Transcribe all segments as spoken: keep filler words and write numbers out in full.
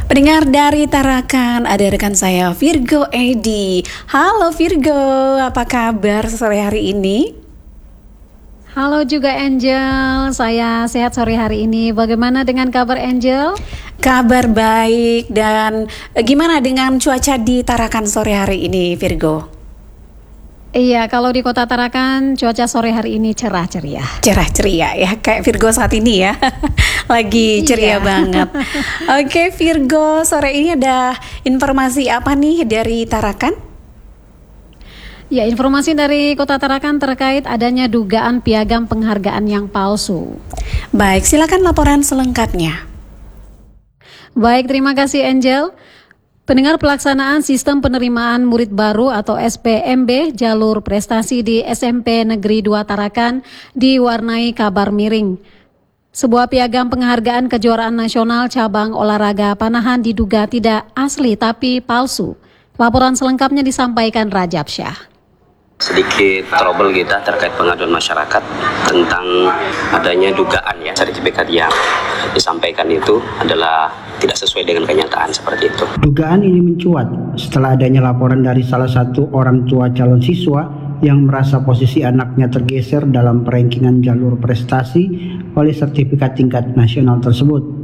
Pendengar dari Tarakan, ada rekan saya Virgo Edi. Halo Virgo, apa kabar sore hari ini? Halo juga Angel, saya sehat sore hari ini. Bagaimana dengan kabar Angel? Kabar baik, dan gimana dengan cuaca di Tarakan sore hari ini Virgo? Iya, kalau di Kota Tarakan cuaca sore hari ini cerah ceria. Cerah ceria ya, kayak Virgo saat ini ya. Lagi ceria Iya. banget. Oke Virgo, sore ini ada informasi apa nih dari Tarakan? Ya, informasi dari Kota Tarakan terkait adanya dugaan piagam penghargaan yang palsu. Baik, silakan laporan selengkapnya. Baik, terima kasih Angel. Pendengar, pelaksanaan sistem penerimaan murid baru atau S P M B jalur prestasi di S M P Negeri dua Tarakan diwarnai kabar miring. Sebuah piagam penghargaan kejuaraan nasional cabang olahraga panahan diduga tidak asli tapi palsu. Laporan selengkapnya disampaikan Rajab Syah. Sedikit trouble kita terkait pengaduan masyarakat tentang adanya dugaan ya sertifikat yang disampaikan itu adalah tidak sesuai dengan kenyataan seperti itu. Dugaan ini mencuat setelah adanya laporan dari salah satu orang tua calon siswa yang merasa posisi anaknya tergeser dalam perankingan jalur prestasi oleh sertifikat tingkat nasional tersebut.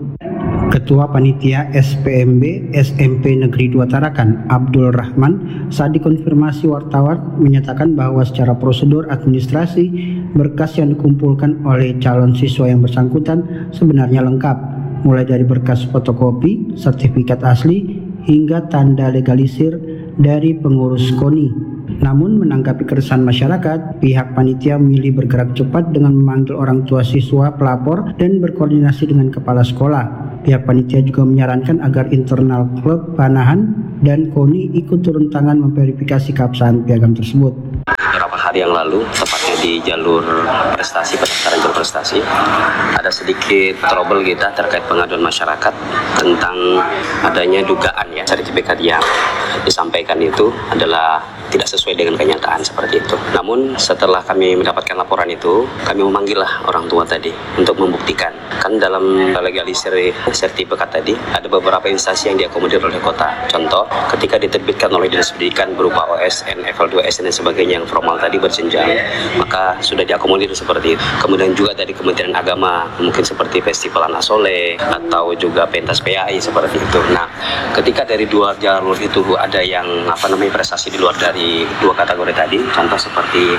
Ketua Panitia S P M B S M P Negeri dua Tarakan, Abdul Rahman, saat dikonfirmasi wartawan menyatakan bahwa secara prosedur administrasi berkas yang dikumpulkan oleh calon siswa yang bersangkutan sebenarnya lengkap, mulai dari berkas fotokopi, sertifikat asli, hingga tanda legalisir dari pengurus K O N I. Namun menanggapi keresahan masyarakat, pihak panitia memilih bergerak cepat dengan memanggil orang tua siswa pelapor dan berkoordinasi dengan kepala sekolah. Pihak panitia juga menyarankan agar internal klub panahan dan K O N I ikut turun tangan memverifikasi keabsahan piagam tersebut. Beberapa hari yang lalu, tepatnya di jalur prestasi, pendaftaran jalur prestasi, ada sedikit trouble kita terkait pengaduan masyarakat tentang adanya dugaan ya sertifikat yang disampaikan itu adalah tidak sesuai dengan kenyataan seperti itu. Namun setelah kami mendapatkan laporan itu, kami memanggillah orang tua tadi untuk membuktikan. Kan dalam legalisir sertifikat tadi ada beberapa instansi yang diakomodir oleh kota. Contoh, ketika diterbitkan oleh Dinas Pendidikan berupa O S N, level dua S N dan sebagainya yang formal tadi berjenjang, maka sudah diakomodir seperti itu. Kemudian juga dari Kementerian Agama, mungkin seperti Festival Anak Soleh atau juga pentas P A I seperti itu. Nah, ketika dari dua jalur itu ada yang apa namanya prestasi di luar dari dua kategori tadi, contoh seperti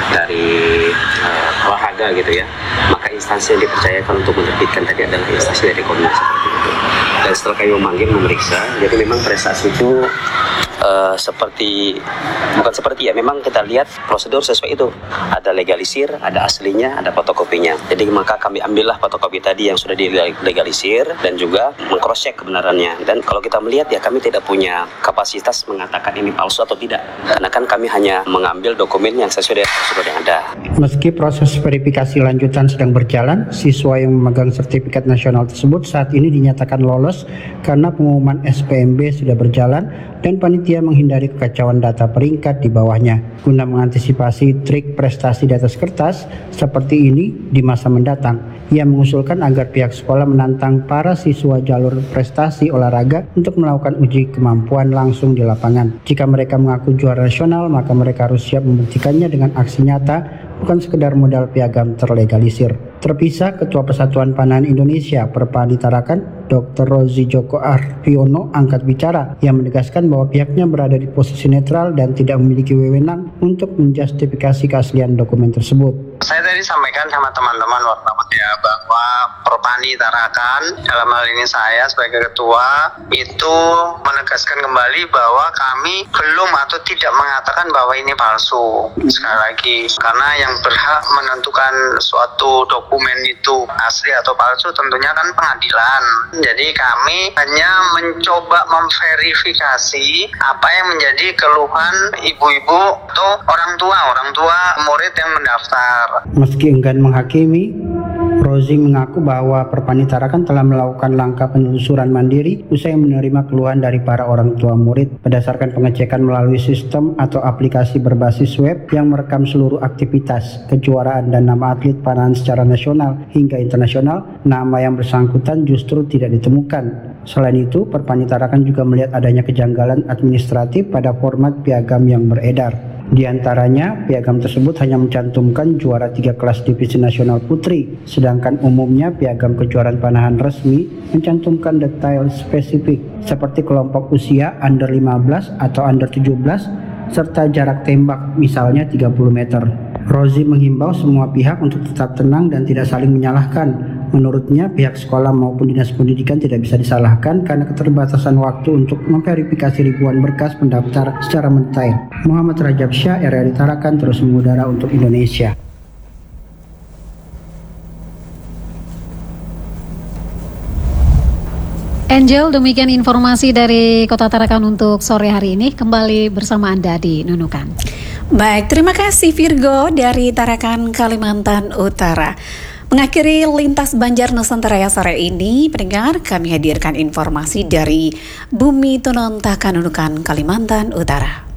dari uh, olahraga gitu ya, maka instansi yang dipercayakan untuk menerbitkan tadi adalah instansi dari Komnas seperti itu. Dan setelah kami memanggil memeriksa, jadi memang prestasi itu uh, seperti bukan seperti ya, memang kita lihat prosedur sesuai itu, ada legalisir, ada aslinya, ada fotokopinya. Jadi maka kami ambillah fotokopi tadi yang sudah dilegalisir dan juga meng-cross check kebenarannya. Dan kalau kita melihat ya, kami tidak punya kapasitas mengatakan ini palsu atau tidak, karena kan kami hanya mengambil dokumen yang sesuai dengan prosedur yang ada. Meski proses verifikasi lanjutan sedang berjalan, siswa yang memegang sertifikat nasional tersebut saat ini dinyatakan lolos karena pengumuman S P M B sudah berjalan dan panitia menghindari kekacauan data peringkat di bawahnya. Guna mengantisipasi trik prestasi di atas kertas seperti ini di masa mendatang, ia mengusulkan agar pihak sekolah menantang para siswa jalur prestasi olahraga untuk melakukan uji kemampuan langsung di lapangan. Jika mereka mengaku juara nasional, maka mereka harus siap membuktikannya dengan aksi nyata, bukan sekedar modal piagam terlegalisir. Terpisah, Ketua Persatuan Panahan Indonesia Perpani Tarakan, Doktor Rozi Joko Arviono angkat bicara yang menegaskan bahwa pihaknya berada di posisi netral dan tidak memiliki wewenang untuk menjustifikasi keaslian dokumen tersebut. Saya tadi sampaikan sama teman-teman wartawan ya bahwa Perpani Tarakan, dalam hal ini saya sebagai ketua, itu menegaskan kembali bahwa kami belum atau tidak mengatakan bahwa ini palsu. Sekali lagi, karena yang berhak menentukan suatu dokumen itu asli atau palsu tentunya kan pengadilan. Jadi kami hanya mencoba memverifikasi apa yang menjadi keluhan ibu-ibu atau orang tua, orang tua murid yang mendaftar. Meski enggan menghakimi, Rozi mengaku bahwa Perpani Tarakan telah melakukan langkah penelusuran mandiri usai menerima keluhan dari para orang tua murid berdasarkan pengecekan melalui sistem atau aplikasi berbasis web yang merekam seluruh aktivitas, kejuaraan dan nama atlet panahan secara nasional hingga internasional. Nama yang bersangkutan justru tidak ditemukan. Selain itu, Perpani Tarakan juga melihat adanya kejanggalan administratif pada format piagam yang beredar. Di antaranya, piagam tersebut hanya mencantumkan juara tiga kelas divisi nasional putri, sedangkan umumnya piagam kejuaraan panahan resmi mencantumkan detail spesifik seperti kelompok usia under lima belas atau under tujuh belas serta jarak tembak misalnya tiga puluh meter. Rozi menghimbau semua pihak untuk tetap tenang dan tidak saling menyalahkan. Menurutnya, pihak sekolah maupun dinas pendidikan tidak bisa disalahkan karena keterbatasan waktu untuk memverifikasi ribuan berkas pendaftar secara mendetail. Muhammad Rajab Syah, R R I Tarakan, terus mengudara untuk Indonesia. Angel, demikian informasi dari Kota Tarakan untuk sore hari ini. Kembali bersama Anda di Nunukan. Baik, terima kasih Virgo dari Tarakan, Kalimantan Utara. Mengakhiri Lintas Banjar Nusantara sore ini, pendengar, kami hadirkan informasi dari Bumi Tonontakan, Nunukan, Kalimantan Utara.